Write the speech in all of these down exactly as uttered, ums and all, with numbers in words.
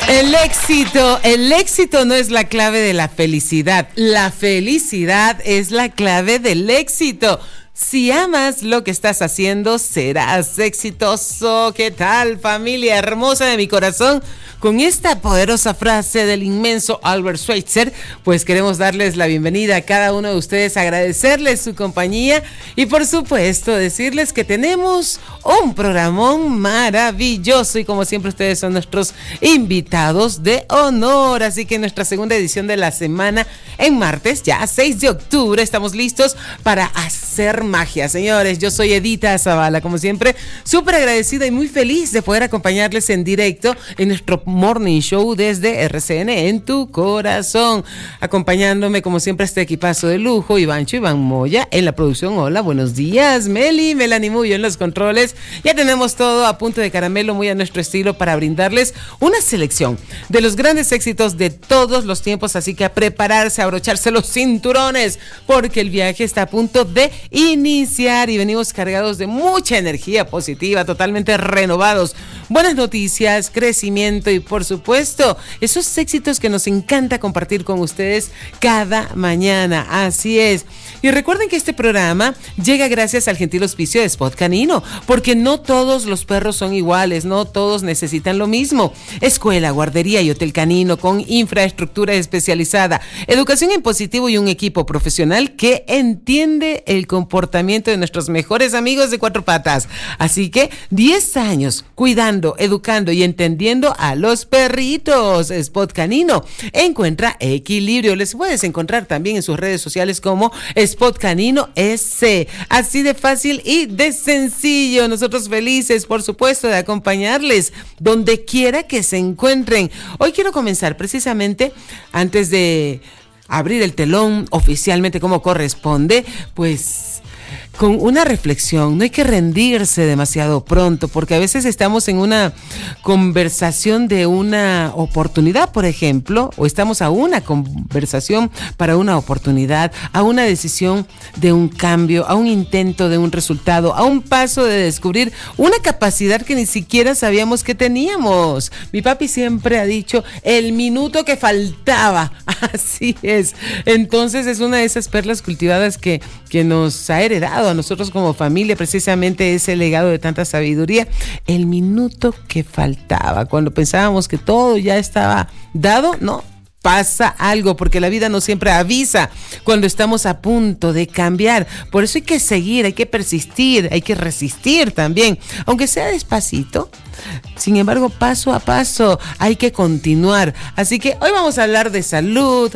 El éxito, el éxito no es la clave de la felicidad. La felicidad es la clave del éxito. Si amas lo que estás haciendo, serás exitoso. ¿Qué tal, familia hermosa de mi corazón? Con esta poderosa frase del inmenso Albert Schweitzer, pues queremos darles la bienvenida a cada uno de ustedes, agradecerles su compañía y por supuesto decirles que tenemos un programón maravilloso y como siempre ustedes son nuestros invitados de honor. Así que en nuestra segunda edición de la semana, en martes, ya seis de octubre, estamos listos para hacer magia. Señores, yo soy Edita Zavala, como siempre, súper agradecida y muy feliz de poder acompañarles en directo en nuestro Morning Show desde R C N en tu corazón. Acompañándome, como siempre, este equipazo de lujo, Ivancho, Iván Moya en la producción. Hola, buenos días, Meli, Melanie Muyo en los controles. Ya tenemos todo a punto de caramelo, muy a nuestro estilo, para brindarles una selección de los grandes éxitos de todos los tiempos, así que a prepararse, a abrocharse los cinturones, porque el viaje está a punto de iniciar y venimos cargados de mucha energía positiva, totalmente renovados, buenas noticias, crecimiento y por supuesto esos éxitos que nos encanta compartir con ustedes cada mañana. Así es. Y recuerden que este programa llega gracias al gentil auspicio de Spot Canino, porque no todos los perros son iguales, no todos necesitan lo mismo. Escuela, guardería y hotel canino con infraestructura especializada, educación en positivo y un equipo profesional que entiende el comportamiento de nuestros mejores amigos de cuatro patas. Así que diez años cuidando, educando y entendiendo a los perritos. Spot Canino encuentra equilibrio. Les puedes encontrar también en sus redes sociales como Spot Canino S. Así de fácil y de sencillo. Nosotros felices, por supuesto, de acompañarles donde quiera que se encuentren. Hoy quiero comenzar precisamente antes de abrir el telón oficialmente como corresponde, pues con una reflexión. No hay que rendirse demasiado pronto, porque a veces estamos en una conversación de una oportunidad, por ejemplo, o estamos a una conversación para una oportunidad, a una decisión de un cambio, a un intento de un resultado, a un paso de descubrir una capacidad que ni siquiera sabíamos que teníamos. Mi papi siempre ha dicho, el minuto que faltaba. Así es. Entonces es una de esas perlas cultivadas que, que nos ha heredado a nosotros como familia, precisamente ese legado de tanta sabiduría. El minuto que faltaba, cuando pensábamos que todo ya estaba dado, no, pasa algo, porque la vida no siempre avisa cuando estamos a punto de cambiar. Por eso hay que seguir, hay que persistir, hay que resistir también, aunque sea despacito. Sin embargo, paso a paso hay que continuar. Así que hoy vamos a hablar de salud,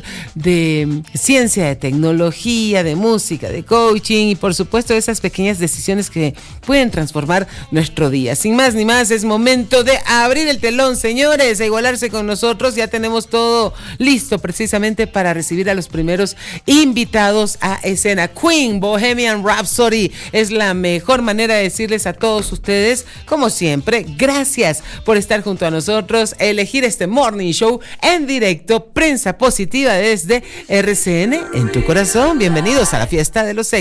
de ciencia, de tecnología, de música, de coaching y por supuesto de esas pequeñas decisiones que pueden transformar nuestro día. Sin más ni más, es momento de abrir el telón, señores, a igualarse con nosotros. Ya tenemos todo listo precisamente para recibir a los primeros invitados a escena. Queen, Bohemian Rhapsody, es la mejor manera de decirles a todos ustedes, como siempre, gracias Gracias por estar junto a nosotros, elegir este Morning Show en directo, prensa positiva desde R C N en tu corazón. Bienvenidos a la fiesta de los éxitos.